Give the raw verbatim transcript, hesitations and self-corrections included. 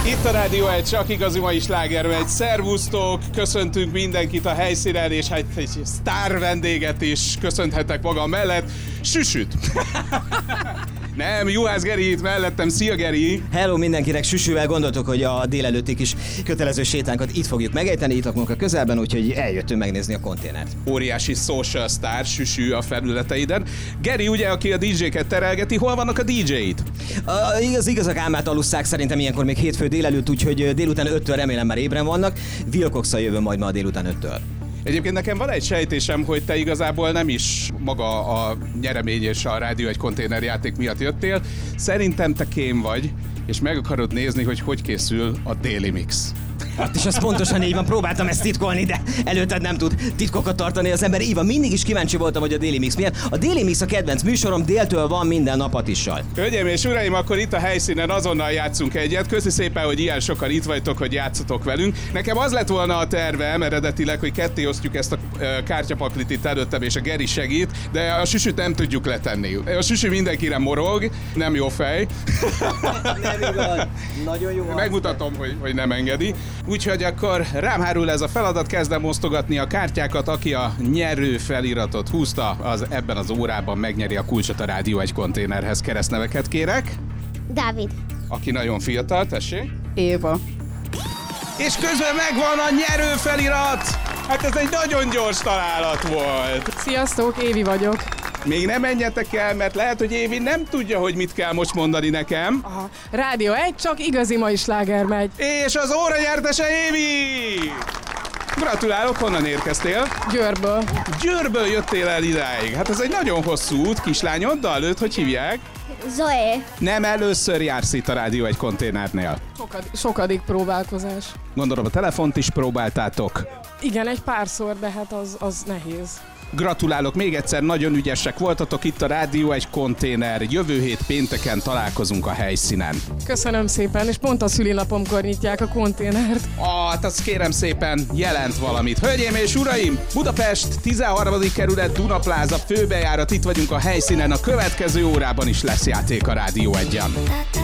Itt a Rádió egy csak igazi mai slágermegy. Szervusztok, köszöntünk mindenkit a helyszínen, és hát egy sztár vendéget is köszönhetek magam mellett. Süsüt! Nem, Juhász Geri itt mellettem. Szia, Geri! Hello mindenkinek, Süsüvel gondoltuk, hogy a délelőtti kis kötelező sétánkat itt fogjuk megejteni, itt lakunk a közelben, úgyhogy eljöttünk megnézni a konténert. Óriási social star, Süsü a felületeiden. Geri ugye, aki a dé dzséket terelgeti, hol vannak a dé dzséid? Az igazak álmát alusszák szerintem ilyenkor még hétfő délelőtt, úgyhogy délután öttől remélem már ébren vannak. Wilcox-szal jövő majd ma a délután öttől. Egyébként nekem van egy sejtésem, hogy te igazából nem is maga a nyeremény és a Rádió egy konténerjáték miatt jöttél. Szerintem te kém vagy, és meg akarod nézni, hogy hogy készül a Daily Mix. Hát és az pontosan így van, próbáltam ezt titkolni, de előtted nem tud titkokat tartani az ember. Így van, mindig is kíváncsi voltam, hogy a Daily Mix milyen. A Daily Mix a kedvenc műsorom, déltől van minden nap Atissal. Hölgyeim és uraim, akkor itt a helyszínen azonnal játszunk egyet. Köszi szépen, hogy ilyen sokan itt vagytok, hogy játszotok velünk. Nekem az lett volna a tervem eredetileg, hogy ketté osztjuk ezt a kártyapaklit itt előttem, és a Geri segít, de a Süsüt nem tudjuk letenni. A Süsü mindenkire morog, nem jó fej. Nem igaz, nagyon jó. Megmutatom, hogy, hogy nem engedi. Úgyhogy akkor rám hárul ez a feladat, kezdem osztogatni a kártyákat, aki a nyerő feliratot húzta, az ebben az órában megnyeri a kulcsot a Rádió egy konténerhez. Keresztneveket kérek. Dávid. Aki nagyon fiatal, tessék. Éva. És közben megvan a nyerő felirat! Hát ez egy nagyon gyors találat volt. Sziasztok, Évi vagyok. Még nem menjetek el, mert lehet, hogy Évi nem tudja, hogy mit kell most mondani nekem. Aha. Rádió egy, csak igazi mai sláger megy. És az óra nyertese Évi! Gratulálok, honnan érkeztél? Győrből. Győrből jöttél el idáig. Hát ez egy nagyon hosszú út, kislányoddal, őt hogy hívják? Zoé. Nem először jársz itt a Rádió egy konténernél. Sokad, sokadik próbálkozás. Gondolom a telefont is próbáltátok. Igen, egy párszor, de hát az, az nehéz. Gratulálok még egyszer, nagyon ügyesek voltatok, itt a Rádió egy konténer. Jövő hét pénteken találkozunk a helyszínen. Köszönöm szépen, és pont a szülinapomkor nyitják a konténert. Ah, hát azt kérem szépen, jelent valamit. Hölgyeim és uraim, Budapest tizenharmadik kerület Dunapláza főbejárat, itt vagyunk a helyszínen, a következő órában is lesz játék a Rádió egyen.